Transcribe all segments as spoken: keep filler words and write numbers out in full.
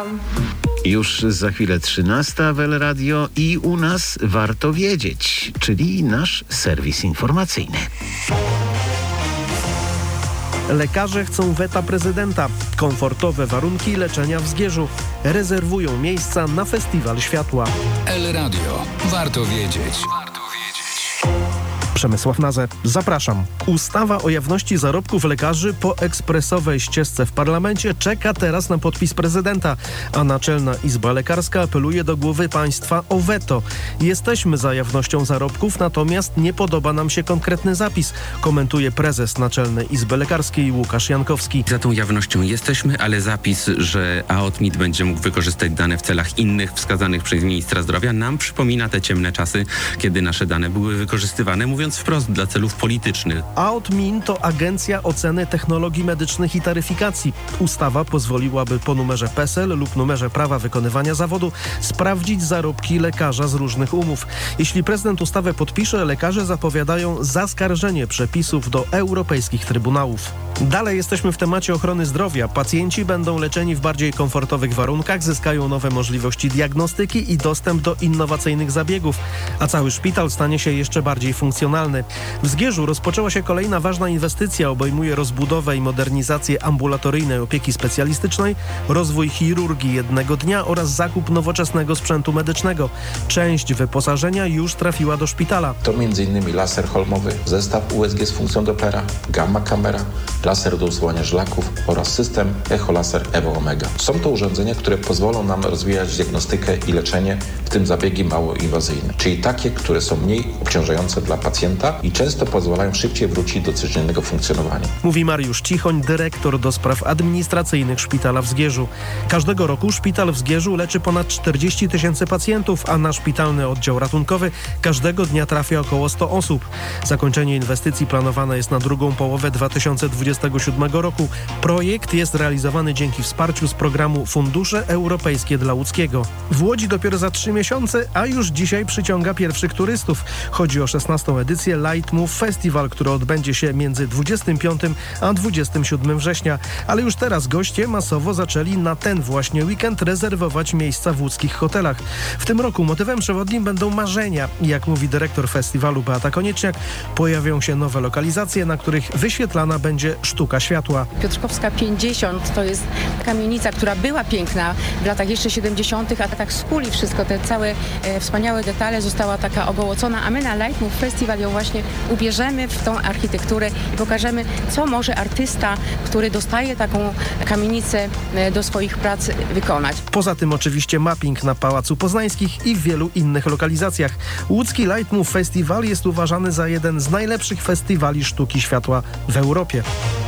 Zapraszam. Już za chwilę trzynasta w El Radio i u nas warto wiedzieć, czyli nasz serwis informacyjny. Lekarze chcą weta prezydenta. Komfortowe warunki leczenia w Zgierzu. Rezerwują miejsca na Festiwal Światła. El Radio. Warto wiedzieć. Przemysław Nazę, zapraszam. Ustawa o jawności zarobków lekarzy po ekspresowej ścieżce w parlamencie czeka teraz na podpis prezydenta, a Naczelna Izba Lekarska apeluje do głowy państwa o weto. Jesteśmy za jawnością zarobków, natomiast nie podoba nam się konkretny zapis, komentuje prezes Naczelnej Izby Lekarskiej Łukasz Jankowski. Za tą jawnością jesteśmy, ale zapis, że AOTMiT będzie mógł wykorzystać dane w celach innych wskazanych przez ministra zdrowia, nam przypomina te ciemne czasy, kiedy nasze dane były wykorzystywane, mówiąc wprost, dla celów politycznych. AOTMiT to Agencja Oceny Technologii Medycznych i Taryfikacji. Ustawa pozwoliłaby po numerze PESEL lub numerze prawa wykonywania zawodu sprawdzić zarobki lekarza z różnych umów. Jeśli prezydent ustawę podpisze, lekarze zapowiadają zaskarżenie przepisów do europejskich trybunałów. Dalej jesteśmy w temacie ochrony zdrowia. Pacjenci będą leczeni w bardziej komfortowych warunkach, zyskają nowe możliwości diagnostyki i dostęp do innowacyjnych zabiegów, a cały szpital stanie się jeszcze bardziej funkcjonalny. W Zgierzu rozpoczęła się kolejna ważna inwestycja. Obejmuje rozbudowę i modernizację ambulatoryjnej opieki specjalistycznej, rozwój chirurgii jednego dnia oraz zakup nowoczesnego sprzętu medycznego. Część wyposażenia już trafiła do szpitala. To między innymi laser holmowy, zestaw U S G z funkcją Dopplera, gamma kamera, laser do usuwania żlaków oraz system echolaser Evo Omega. Są to urządzenia, które pozwolą nam rozwijać diagnostykę i leczenie, w tym zabiegi mało inwazyjne, czyli takie, które są mniej obciążające dla pacjenta i często pozwalają szybciej wrócić do codziennego funkcjonowania. Mówi Mariusz Cichoń, dyrektor do spraw administracyjnych szpitala w Zgierzu. Każdego roku szpital w Zgierzu leczy ponad czterdzieści tysięcy pacjentów, a na szpitalny oddział ratunkowy każdego dnia trafia około sto osób. Zakończenie inwestycji planowane jest na drugą połowę dwa tysiące dwudziestego siódmego roku. Projekt jest realizowany dzięki wsparciu z programu Fundusze Europejskie dla Łódzkiego. W Łodzi dopiero za trzy miesiące, a już dzisiaj przyciąga pierwszych turystów. Chodzi o szesnastą edycję Light Move Festival, który odbędzie się między dwudziestego piątego a dwudziestego siódmego września. Ale już teraz goście masowo zaczęli na ten właśnie weekend rezerwować miejsca w łódzkich hotelach. W tym roku motywem przewodnim będą marzenia. Jak mówi dyrektor festiwalu Beata Konieczniak, pojawią się nowe lokalizacje, na których wyświetlana będzie sztuka światła. Piotrkowska pięćdziesiąt to jest kamienica, która była piękna w latach jeszcze siedemdziesiątych, a tak z kuli wszystko, te całe e, wspaniałe detale została taka ogołocona, a my na Light Move Festival ją właśnie ubierzemy w tą architekturę i pokażemy, co może artysta, który dostaje taką kamienicę e, do swoich prac, wykonać. Poza tym oczywiście mapping na Pałacu Poznańskich i w wielu innych lokalizacjach. Łódzki Light Move Festival jest uważany za jeden z najlepszych festiwali sztuki światła w Europie.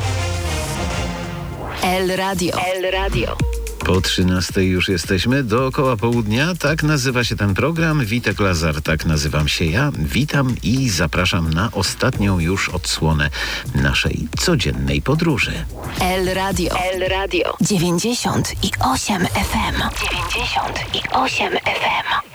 El Radio. El Radio. Po trzynastej już jesteśmy, dookoła południa. Tak nazywa się ten program. Witek Lazar, tak nazywam się ja. Witam i zapraszam na ostatnią już odsłonę naszej codziennej podróży. El Radio. El Radio. dziewięćdziesiąt i osiem F M. dziewięćdziesiąt i osiem F M.